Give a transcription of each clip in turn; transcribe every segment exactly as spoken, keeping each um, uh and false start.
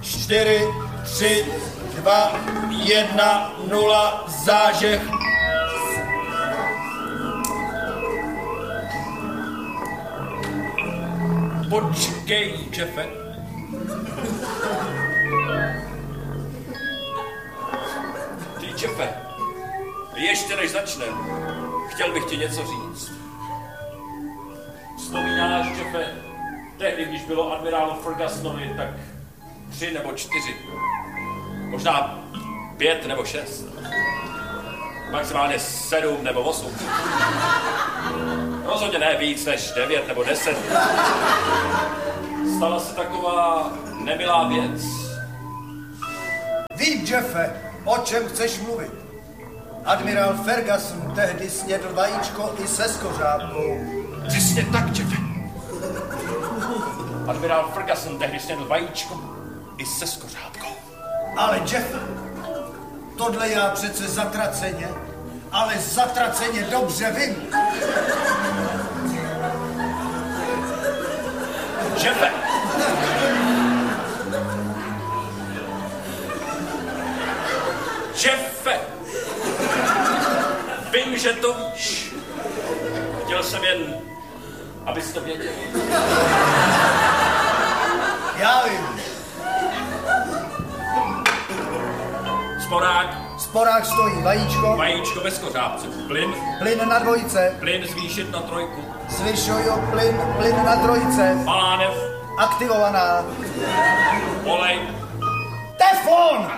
čtyři, tři, dva, jedna, nula, zážeh. Počkej, Jeffe. Ty, Jeffe, ještě než začneme, chtěl bych ti něco říct. Vzpomínáš, Jeffe, tehdy, když bylo admirálu Fergusonovi, tak tři nebo čtyři, možná pět nebo šest, maximálně sedm nebo osm. Rozhodně ne víc než devět nebo deset. Stala se taková nemilá věc. Vím, Jeffe, o čem chceš mluvit. Admirál Ferguson tehdy snědl vajíčko i se skořápkou. Přesně tak, Jeffe. Admirál Ferguson tehdy snědl vajíčko i se skořápkou. Ale Jeffe, tohle já přece zatraceně, ale zatraceně dobře vím. Jeffe! Jeffe! Vím, že to víš. Chtěl jsem jen, abys to věděl. Já vím. Sporák. Sporák stojí vajíčko. Vajíčko bez kořápce. Plyn. Plyn na dvojce. Plyn zvýšit na trojku. Zvyšuju plyn, plyn na trojce. Pánev. Aktivovaná. Olej. Teflon!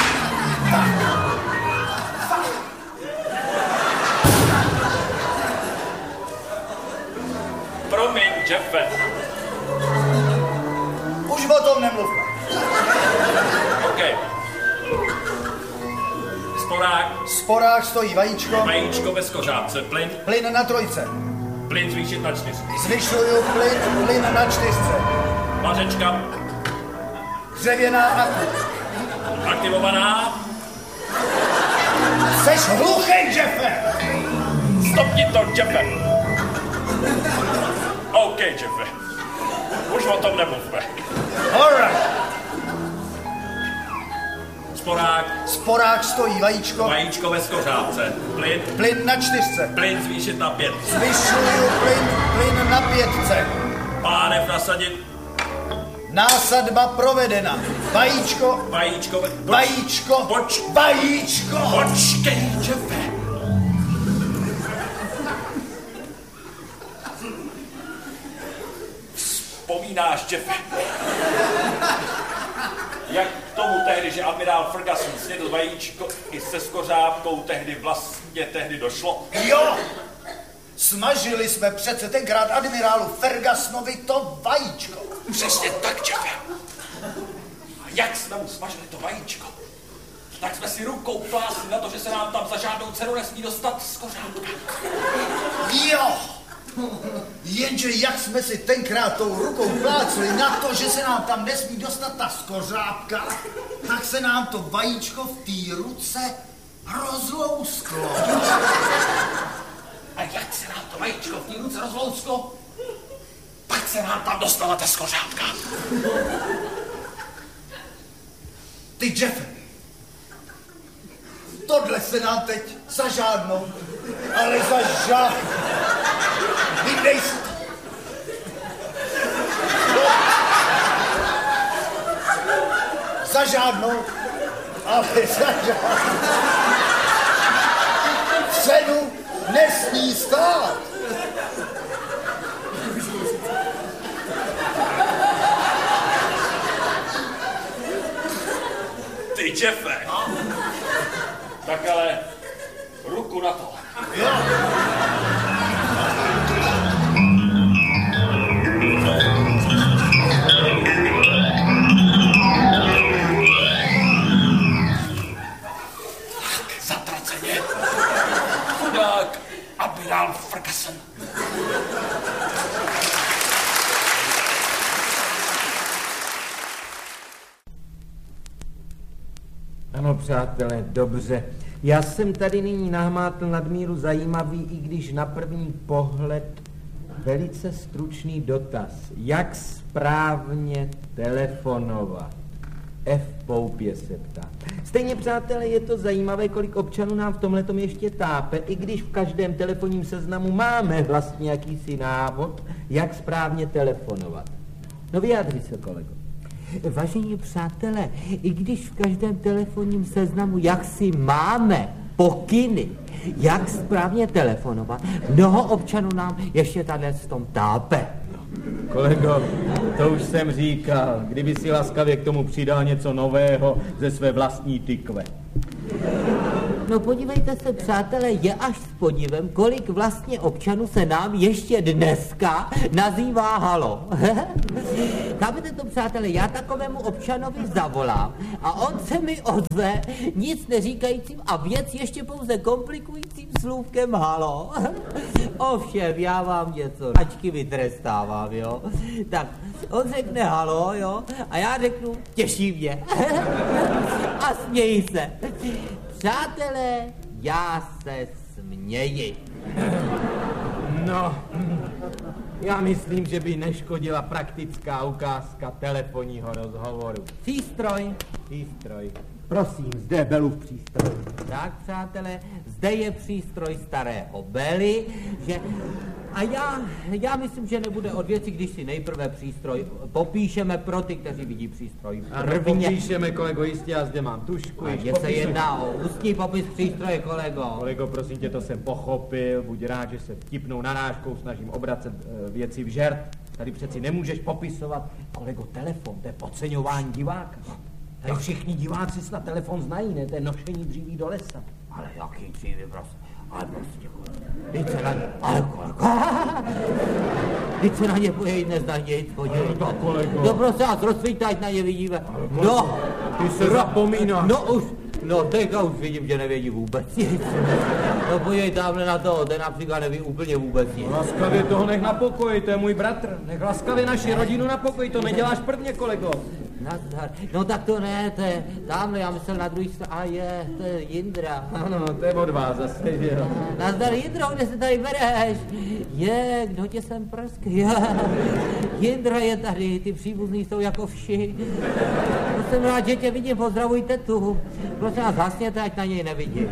Promiň, Jeffe. Už o tom nemluvme. OK. Sporák. Sporák stojí vajíčko. Vajíčko bez kořápce. Plyn. Plyn na trojce. Plyn zvýšit na čtyři. Zvyšuju plyn, plyn na čtyřce. Vařečka. Dřevěná aku. Aktivovaná. Jseš hluchej, Jeffe! Stopni to, Jeffe. OK, Jeffe. Už o tom nemluvme. All right. Sporák. Sporák stojí vajíčko. Vajíčko bez kořápce. Plyn. Plyn na čtyřce. Plyn zvýšit na pět. Zvyšuju plyn, plyn na pětce. Pánev nasadit. Násadba provedena. Vajíčko. Vajíčko. Poč, Vajíčko. Poč. Vajíčko. Počkej, Jeffe. Vzpomínáš, Jeffe, jak k tomu tehdy, že admirál Ferguson snědl vajíčko i se skořápkou, tehdy vlastně tehdy došlo? Jo. Smažili jsme přece tenkrát admirálu Fergusonovi to vajíčko. Přesně tak, Jeffe. A jak jsme mu smažili to vajíčko, tak jsme si rukou plásli na to, že se nám tam za žádnou cenu nesmí dostat skořápka. Jo. Jenže jak jsme si tenkrát tou rukou plácli na to, že se nám tam nesmí dostat ta skořápka, tak se nám to vajíčko v té ruce rozlousklo. A jak se nám to vajíčko v té ruce rozlousklo, pak se nám tam dostala ta skořápka. Ty, Jeffe, tohle se nám teď za žádnou, ale za žádnou. Vydej si to. Za žádnou, ale za žádnou. Cenu nesmí stát. Ty, Jeffe. Tak ale ruku na to. Jo. Tak, zatraceně. Chudák admirál Ferguson. Ano, přátelé, dobře. Já jsem tady nyní nahmátl nadmíru zajímavý, i když na první pohled velice stručný dotaz. Jak správně telefonovat? Spoupě se ptá. Stejně, přátelé, je to zajímavé, kolik občanů nám v tomhletom ještě tápe, i když v každém telefonním seznamu máme vlastně jakýsi návod, jak správně telefonovat. No vyjádři se, kolego. Vážení přátelé, i když v každém telefonním seznamu jaksi máme pokyny, jak správně telefonovat, mnoho občanů nám ještě tady v tom tápe. Kolego, to už jsem říkal, kdyby si laskavě k tomu přidal něco nového ze své vlastní tykve. No podívejte se, přátelé, je až s podivem, kolik vlastně občanů se nám ještě dneska nazývá halo. Chápete to, přátelé, já takovému občanovi zavolám a on se mi ozve nic neříkajícím a věc ještě pouze komplikujícím slůvkem halo. Ovšem, já vám něco ačky vytrestávám, jo. Tak, on řekne halo, jo, a já řeknu těší mě. A smějí se. Přátelé, já se směji. No, já myslím, že by neškodila praktická ukázka telefonního rozhovoru. Přístroj. Přístroj. Prosím, zde je Belův přístroj. Tak, přátelé, zde je přístroj starého Bely, že... A já, já myslím, že nebude od věci, když si nejprve přístroj popíšeme pro ty, kteří vidí přístroj prvně. Popíšeme, kolego, jistě, já zde mám tušku. Že se jedná o ústní popis přístroje, kolego. Kolego, prosím tě, to jsem pochopil, buď rád, že se vtipnou narážkou snažím obracet e, věci v žert. Tady přeci nemůžeš popisovat, kolego, telefon, to je podceňování diváka. Tady všichni diváci snad telefon znají, ne? To je nošení dříví do lesa. Ale jaký dříví, prostě. Ale prostě, teď se na ně, ale kolego, teď se na ně pojej, neznají nic, podívej. No, kolego. No prostě nás rozsvíťte, ať na ně vidíme. No, ty se zapomínáš. No už, no teďka už vidím, že nevědí vůbec nic. No podívej tamhle na to, ten například neví úplně vůbec nic. Laskavě toho nech na pokoji, to je můj bratr. Nech laskavě naši rodinu na pokoji, to neděláš prvně, kolego. Nazdar. No tak to ne, to je tamhle, já myslel na druhý straně, a je, to je Jindra. Ano, to je od vás zase, že jo. Nazdar, Jindro, kde se tady bereš? Je, kdo tě sem prsk? Je, Jindra je tady, ty příbuzní jsou jako vši. To jsem rád, že tě vidím, pozdravujte tu. Prosím vás, hasněte, ať na něj nevidím.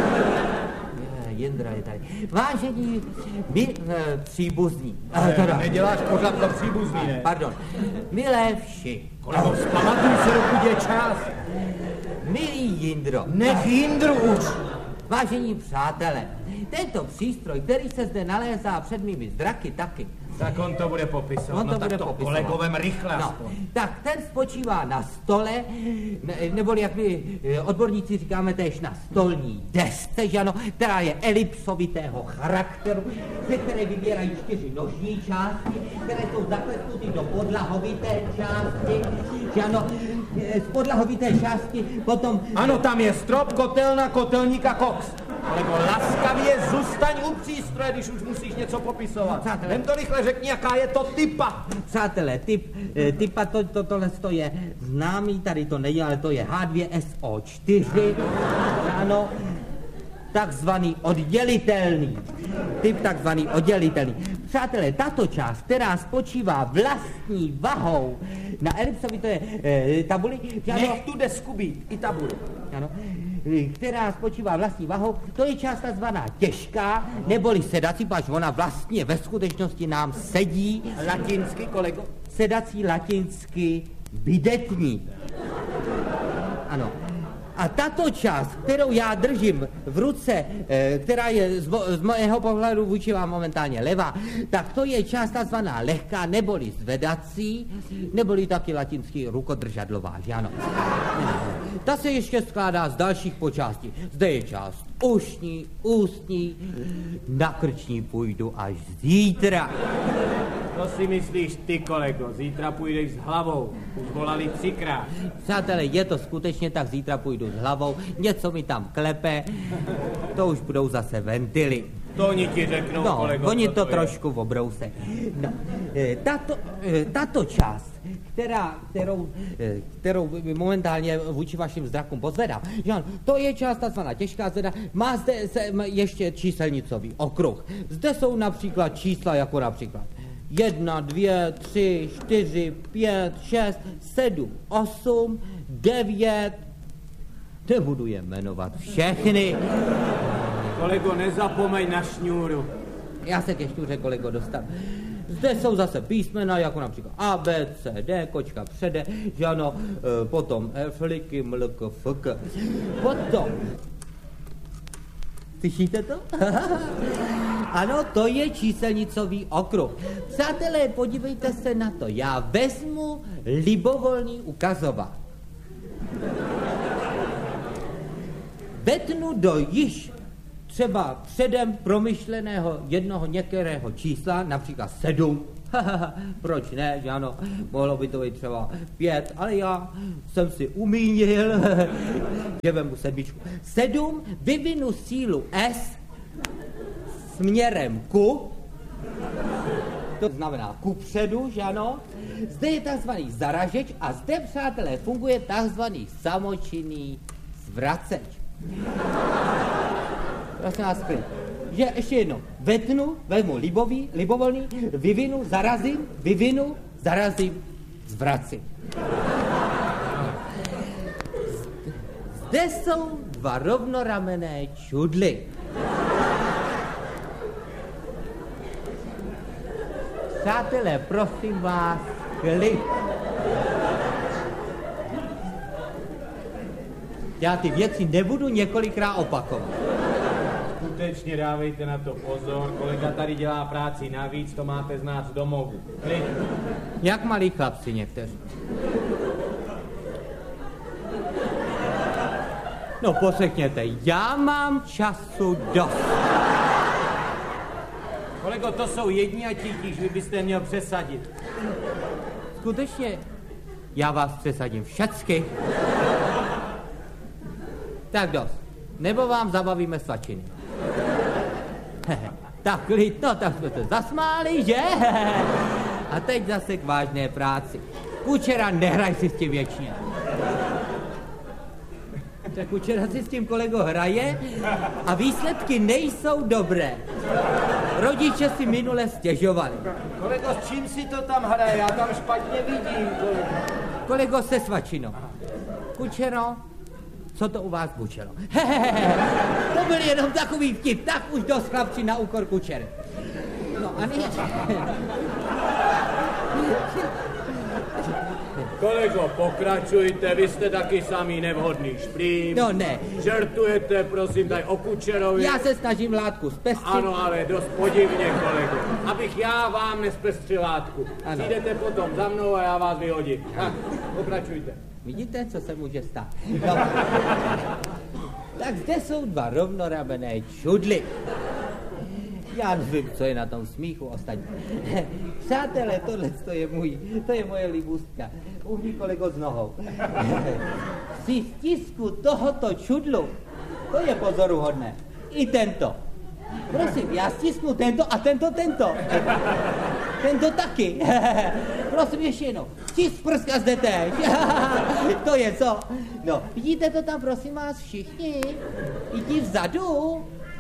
Jindra je tady. Vážení, my e, příbuzní. Ne, teda, neděláš pořád to příbuzní, ne? Pardon. Milé vši. Kolego, vzpamatuj se, dokud je čas. Milý Jindro. Nech Jindru už. Vážení přátelé, tento přístroj, který se zde nalézá před mými zraky taky. Tak on to bude popisovat. On to no bude tak to popisovat. kolegovem rychle no, tak ten spočívá na stole, ne, neboli jak my odborníci říkáme též na stolní desce, že ano, která je elipsovitého charakteru, ze které vybírají čtyři nožní části, které jsou zaklesnuty do podlahovité části, že ano, z podlahovité části potom... Ano, tam je strop, kotelna, kotelník a koks. Kolego, laskavě zůstaň u přístroje, když už musíš něco popisovat. Přátelé. Jen to rychle řekni, jaká je to typa. Přátelé, typ, typa, to, to, tohle to je známý, tady to není, ale to je H dva S O čtyři, ano, takzvaný oddělitelný. Typ takzvaný oddělitelný. Přátelé, tato část, která spočívá vlastní vahou na elipsovité e, tabuli... Nech tu desku být, i tabuli. Ano, která spočívá vlastní vahou, to je část takzvaná těžká, neboli sedací, pač ona vlastně ve skutečnosti nám sedí. Latinsky, kolego? Sedací latinsky bidetní. Ano. A tato část, kterou já držím v ruce, která je z, z mého pohledu vůči vám momentálně levá, tak to je část takzvaná lehká, neboli zvedací, neboli taky latinsky rukodržadlová, že ano. Ta se ještě skládá z dalších počástí. Zde je část ušní, ústní, na krční půjdu až zítra. To si myslíš ty, kolego, zítra půjdeš s hlavou, už volali třikrát. Přátelé, je to skutečně tak, zítra půjdu s hlavou, něco mi tam klepe, to už budou zase ventily. To oni ti řeknou, no, kolego. oni to, to trošku obrouse. No, tato, tato část, která, kterou, kterou momentálně vůči vašim zrakům pozvedám, Žán, to je část takzvaná těžká zveda, má zde se, ještě číselnicový okruh. Zde jsou například čísla jako například Jedna, dvě, tři, čtyři, pět, šest, sedm, osm, devět. Nebudu je jmenovat všechny. Kolego, nezapomeň na šňůru. Já se ke šňůře, kolego, dostanu. Zde jsou zase písmena, jako například A, B, C, D, kočka přede, že ano, e, potom F, liky, mlk, fk. Potom. Slyšíte to? Ano, to je číselnicový okruh. Přátelé, podívejte se na to. Já vezmu libovolný ukazovák. Vetnu do již třeba předem promyšleného jednoho některého čísla, například sedm. Proč ne, že ano, mohlo by to být třeba pět, ale já jsem si umínil, že vemu sedmičku. Sedm, vyvinu sílu S směrem ku, to znamená ku předu, že ano. Zde je takzvaný zaražeč a zde, přátelé, funguje takzvaný samočinný zvraceč. Prosím vás, klid. Že ještě jedno, vetnu, vezmu libový, libovolný, vyvinu, zarazím, vyvinu, zarazím, zvracím. Zde jsou dva rovnoramenné čudly. Přátelé, prosím vás, klid. Já ty věci nebudu několikrát opakovat. Skutečně dávejte na to pozor, kolega tady dělá práci navíc, to máte znát z domovu. Klid. Jak malí chlapci někteří. No poslechněte, já mám času dost. Kolego, to jsou jedni a títíž, vy byste měl přesadit. Skutečně, já vás přesadím všecky. Tak dost. Nebo vám zabavíme svačiny. Tak klid, no tak jsme se zasmáli, že? A teď zase k vážné práci. Kučera, nehraj si s tím věčně. Tak Kučera si s tím, kolego, hraje a výsledky nejsou dobré. Rodiče si minule stěžovali. Kolego, s čím si to tam hraje? Já tam špatně vidím, kolego. Kolego, se svačinou. Kučero, co to u vás bučelo? To byl jenom takový vtip, tak už dost chlapci na úkor Kučery. No a nyní... Kolego, pokračujte, vy jste taky samý nevhodný šprým. No ne. Žertujete, prosím, tady o Kučerovi. Já se snažím látku zpestřit. Ano, ale dost podivně, kolego. Abych já vám nespestřil látku. Ano. Přijdete potom za mnou a já vás vyhodím. Ha, pokračujte. Vidíte, co se může stát? No. Tak zde jsou dva rovnoramenné čudly. Já nevím, co je na tom smíchu ostatní. Přátelé, tohle to je můj, to je moje libůstka. Uhni, kolego, s nohou. Při stisku tohoto čudlu, to je pozoruhodné. I tento. Prosím, já stisknu tento a tento, tento. Tento taky. Prosím, ještě jednou. Stisk prska zde též. To je co? No, vidíte to tam, prosím vás, všichni? I ti vzadu?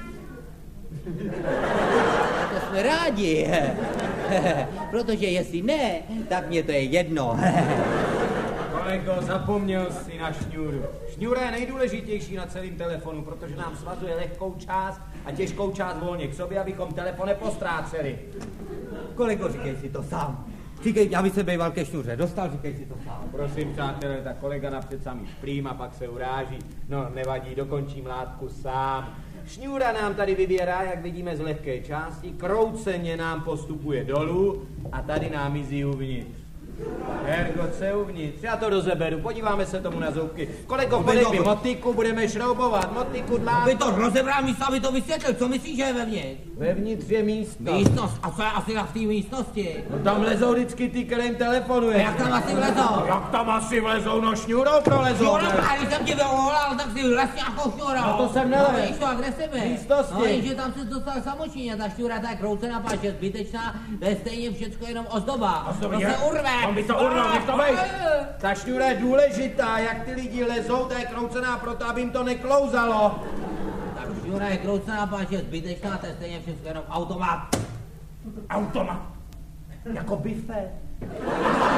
To jsme rádi. Protože jestli ne, tak mě to je jedno. Kolego, zapomněl jsi na šňůru. Šňůra je nejdůležitější na celém telefonu, protože nám svazuje lehkou část a těžkou část volně k sobě, abychom telefon nepostráceli. Kolego, říkej si to sám. Říkej, já bych se býval ke šňůře dostal, říkej si to sám. Prosím, přátelé, tak kolega napřed samý šprým a pak se uráží. No, nevadí, dokončím látku sám. Šňůra nám tady vybírá, jak vidíme, z lehké části, krouceně nám postupuje dolů a tady nám mizí uvnitř. Ergo, co je uvnitř? Já to rozeberu, podíváme se tomu na zoubky. Kolego, podej mi motiku, budeme šroubovat, motiku dlátko. Aby to rozebral místo, aby to vysvětlil, co myslíš, že je vevnitř? Vevnitř je místo. Místnost, a co je asi v té místnosti? No tam lezou vždycky ty, kterým telefonuje. A jak tam asi vlezou? Jak tam asi vlezou, no šňůrou prolezou. Jo, no právě jsem tě vyvolal, tak si vlez nějakou šňůrou. No to jsem nelez. No víš to, a kde jsi byl? Místnosti. No jenže tam se dostal samočinně, ta šňůra ta je kroucená, páč je zbytečná, to je stejně všecko jenom ozdoba. To se urve. On by to urval, nech to bejt. Ta šňůra je důležitá, jak ty lidi lezou, ta je kroucená proto, aby jim to neklouzalo. Tak šňůra je kroucená, páč je zbytečná, to je stejně všecko jenom automat. Automat. Jako bifet.